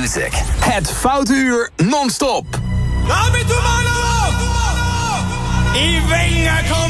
Music. Het Foute Uur non-stop. ¡Dame tu mano! ¡Y venga con